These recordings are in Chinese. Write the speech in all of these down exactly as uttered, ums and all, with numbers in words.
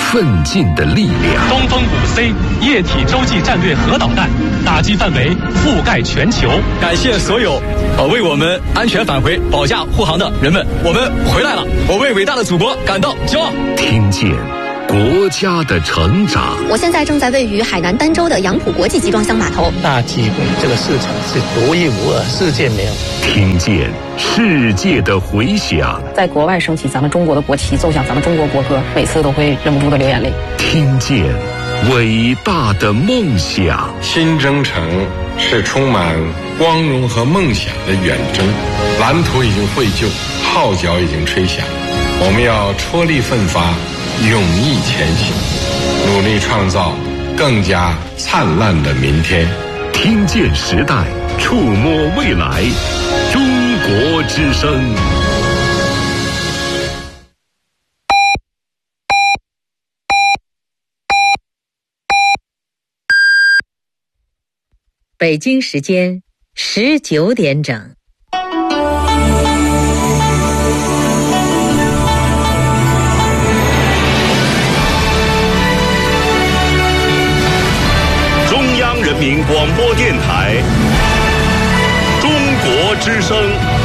奋进的力量。 东风五 C 液体洲际战略核导弹打击范围覆盖全球。 感谢所有呃为我们安全返回保驾护航的人们，我们回来了，我为伟大的祖国感到骄傲。 听见国家的成长。 我现在正在位于海南儋州的杨浦国际集装箱码头。 大机会，这个市场是独一无二，世界没有。 听见世界的回响。 在国外升起咱们中国的国旗，奏响咱们中国国歌，每次都会忍不住的流眼泪。 听见伟大的梦想。 新征程是充满光荣和梦想的远征，蓝图已经绘就，号角已经吹响，我们要踔厉奋发，勇毅前行，努力创造更加灿烂的明天。 听见时代，触摸未来，中国之声。 北京时间十九点整。 中央人民广播电台，中国之声。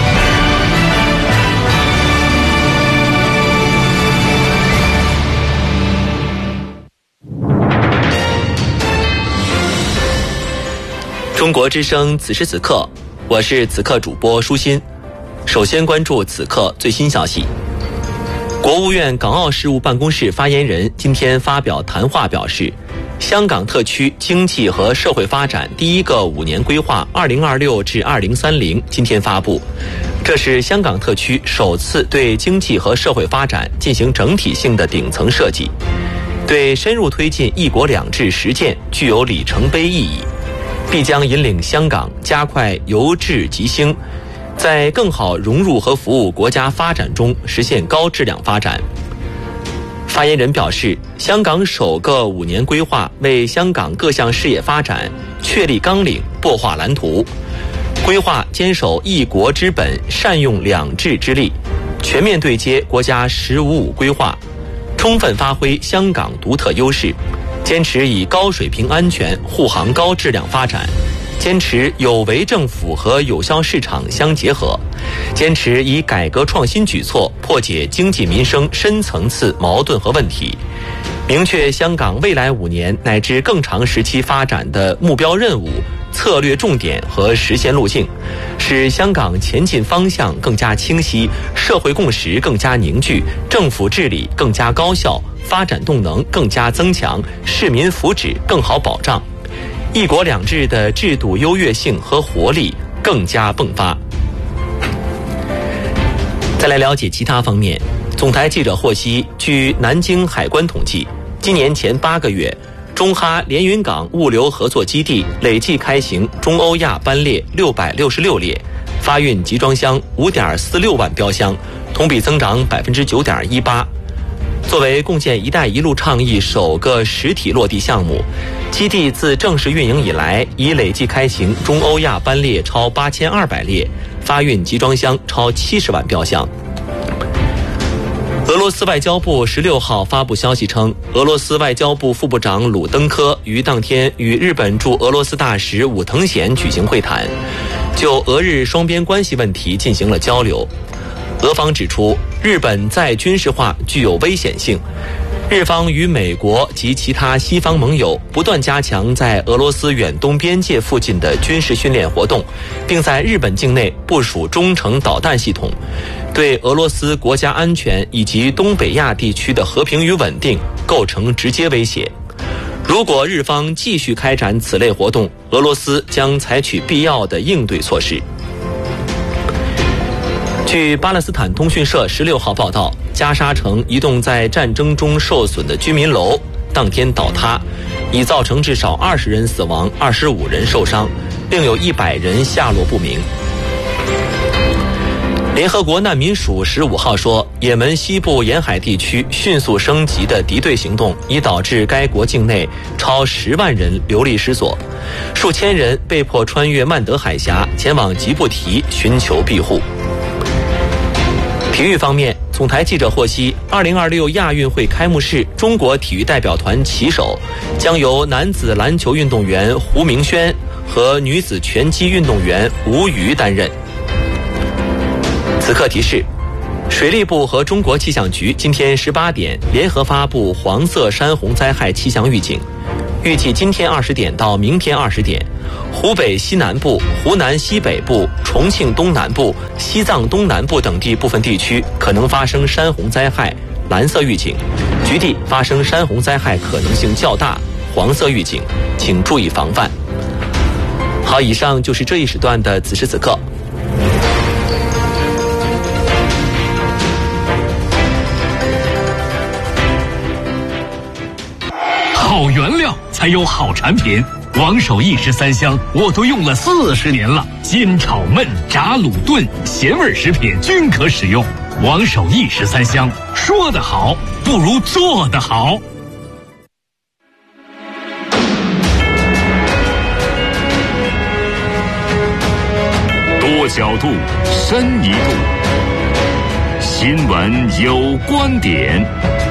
中国之声，此时此刻，我是此刻主播舒心。首先关注此刻最新消息。国务院港澳事务办公室发言人今天发表谈话表示，香港特区经济和社会发展第一个五年规划二零二六至二零三零今天发布，这是香港特区首次对经济和社会发展进行整体性的顶层设计，对深入推进一国两制实践具有里程碑意义，必将引领香港加快由治及兴，在更好融入和服务国家发展中实现高质量发展。发言人表示，香港首个五年规划为香港各项事业发展确立纲领、擘画蓝图，规划坚守一国之本，善用两制之力，全面对接国家“十五五”规划，充分发挥香港独特优势，坚持以高水平安全护航高质量发展，坚持有为政府和有效市场相结合，坚持以改革创新举措破解经济民生深层次矛盾和问题，明确香港未来五年乃至更长时期发展的目标任务、策略重点和实现路径，使香港前进方向更加清晰，社会共识更加凝聚，政府治理更加高效，发展动能更加增强，市民福祉更好保障，一国两制的制度优越性和活力更加迸发。再来了解其他方面，总台记者获悉，据南京海关统计，今年前八个月，中哈连云港物流合作基地累计开行中欧亚班列六百六十六列，发运集装箱五点四六万标箱，同比增长百分之九点一八。作为共建“一带一路”倡议首个实体落地项目，基地自正式运营以来，已累计开行中欧亚班列超八千二百列，发运集装箱超七十万标箱。俄罗斯外交部十六号发布消息称，俄罗斯外交部副部长鲁登科于当天与日本驻俄罗斯大使武藤贤举行会谈，就俄日双边关系问题进行了交流。俄方指出，日本再军事化具有危险性，日方与美国及其他西方盟友不断加强在俄罗斯远东边界附近的军事训练活动，并在日本境内部署中程导弹系统，对俄罗斯国家安全以及东北亚地区的和平与稳定构成直接威胁。如果日方继续开展此类活动，俄罗斯将采取必要的应对措施。据巴勒斯坦通讯社十六号报道，加沙城一栋在战争中受损的居民楼当天倒塌，已造成至少二十人死亡，二十五人受伤，另有一百人下落不明。联合国难民署十五号说，也门西部沿海地区迅速升级的敌对行动已导致该国境内超十万人流离失所，数千人被迫穿越曼德海峡前往吉布提寻求庇护。体育方面， 总台记者获悉，二零二六亚运会开幕式，中国体育代表团旗手将由男子篮球运动员胡明轩和女子拳击运动员吴瑜担任。此刻提示，水利部和中国气象局今天十八点联合发布黄色山洪灾害气象预警，预计今天二十点到明天二十点，湖北西南部、湖南西北部、重庆东南部、西藏东南部等地部分地区可能发生山洪灾害，蓝色预警；局地发生山洪灾害可能性较大，黄色预警，请注意防范。好，以上就是这一时段的此时此刻。 好原料才有好产品，王守义十三香我都用了四十年了，煎炒焖炸卤炖咸味食品均可使用。王守义十三香，说得好不如做得好。 多角度，深一度，新闻有观点。